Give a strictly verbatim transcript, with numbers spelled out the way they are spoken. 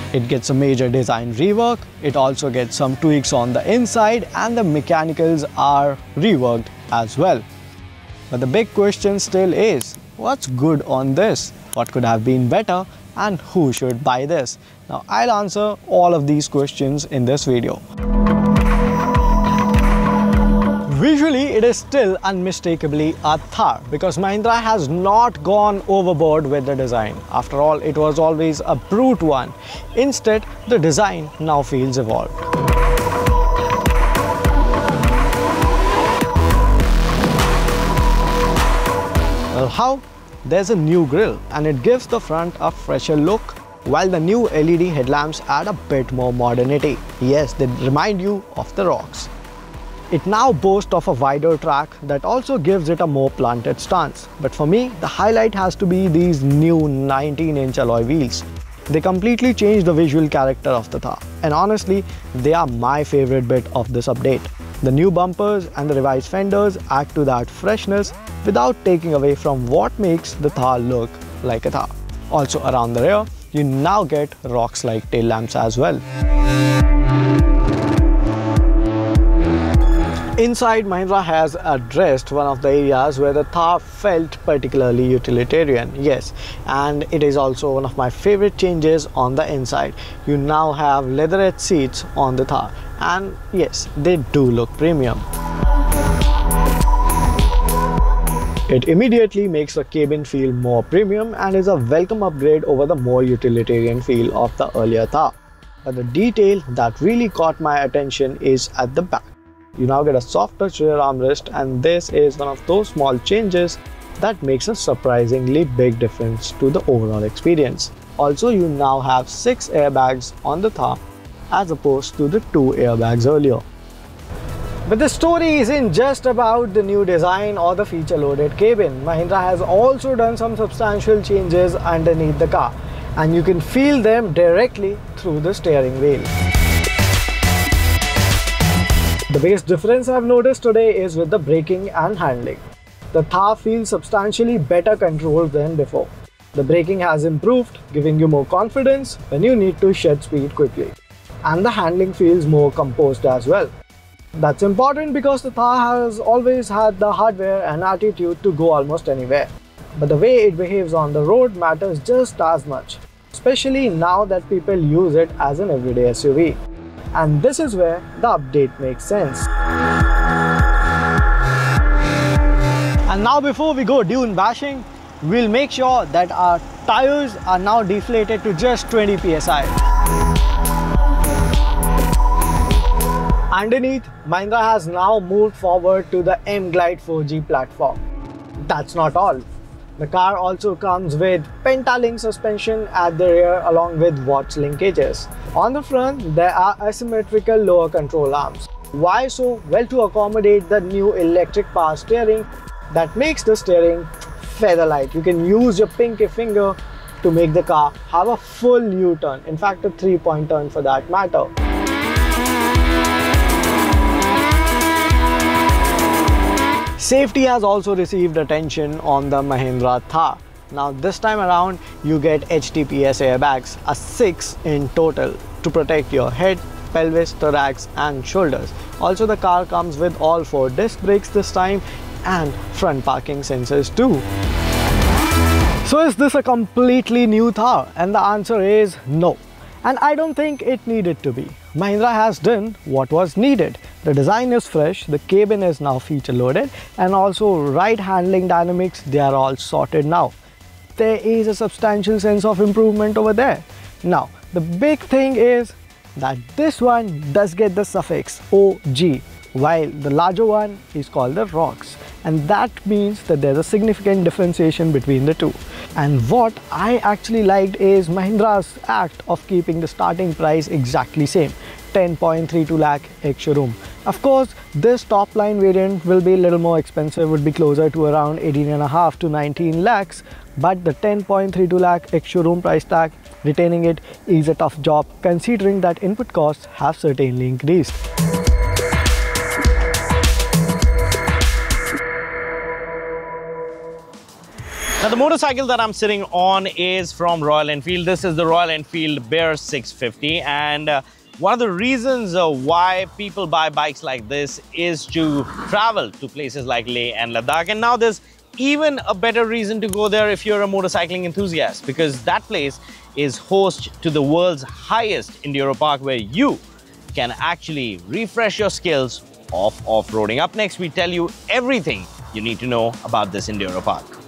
It gets a major design rework, it also gets some tweaks on the inside, and the mechanicals are reworked as well. But the big question still is, what's good on this? What could have been better? And who should buy this? Now I'll answer all of these questions in this video. Visually, it is still unmistakably a Thar because Mahindra has not gone overboard with the design. After all, it was always a brute one. Instead, the design now feels evolved. Well, how? There's a new grille and it gives the front a fresher look, while the new L E D headlamps add a bit more modernity. Yes, they remind you of the Rox. It now boasts of a wider track that also gives it a more planted stance. But for me, the highlight has to be these new nineteen inch alloy wheels. They completely change the visual character of the Thar. And honestly, they are my favorite bit of this update. The new bumpers and the revised fenders add to that freshness without taking away from what makes the Thar look like a Thar. Also around the rear, you now get Rox-like tail lamps as well. Inside, Mahindra has addressed one of the areas where the Thar felt particularly utilitarian. Yes, and it is also one of my favorite changes on the inside. You now have leatherette seats on the Thar, and yes, they do look premium. It immediately makes the cabin feel more premium and is a welcome upgrade over the more utilitarian feel of the earlier Thar. But the detail that really caught my attention is at the back. You now get a soft touch rear armrest, and this is one of those small changes that makes a surprisingly big difference to the overall experience. Also, you now have six airbags on the Thar as opposed to the two airbags earlier. But the story isn't just about the new design or the feature-loaded cabin. Mahindra has also done some substantial changes underneath the car, and you can feel them directly through the steering wheel. The biggest difference I've noticed today is with the braking and handling. The Thar feels substantially better controlled than before. The braking has improved, giving you more confidence when you need to shed speed quickly. And the handling feels more composed as well. That's important because the Thar has always had the hardware and attitude to go almost anywhere. But the way it behaves on the road matters just as much, especially now that people use it as an everyday S U V. And this is where the update makes sense. And now before we go dune bashing, we'll make sure that our tires are now deflated to just twenty P S I. Underneath, Mahindra has now moved forward to the M Glide four G platform. That's not all. The car also comes with Pentalink suspension at the rear along with Watts linkages. On the front, there are asymmetrical lower control arms. Why so? Well, to accommodate the new electric power steering that makes the steering feather light. You can use your pinky finger to make the car have a full U-turn, in fact a three-point turn for that matter. Safety has also received attention on the Mahindra Thar. Now this time around you get H T P S airbags, a six in total, to protect your head, pelvis, thorax and shoulders. Also the car comes with all four disc brakes this time and front parking sensors too. So is this a completely new Thar? And the answer is no. And I don't think it needed to be. Mahindra has done what was needed. The design is fresh, the cabin is now feature loaded, and also ride handling dynamics, they are all sorted now. There is a substantial sense of improvement over there. Now, the big thing is that this one does get the suffix O G, while the larger one is called the Rox. And that means that there's a significant differentiation between the two. And what I actually liked is Mahindra's act of keeping the starting price exactly same, ten point three two lakh ex-showroom. Of course, this top line variant will be a little more expensive, would be closer to around eighteen and a half to nineteen lakhs, but the ten point three two lakh ex-showroom price tag, retaining it is a tough job considering that input costs have certainly increased. The Now, the motorcycle that I'm sitting on is from Royal Enfield. This is the Royal Enfield Bear six fifty, and uh, one of the reasons uh, why people buy bikes like this is to travel to places like Leh and Ladakh. And now there's even a better reason to go there if you're a motorcycling enthusiast, because that place is host to the world's highest enduro park, where you can actually refresh your skills of off-roading. Up next, we tell you everything you need to know about this enduro park.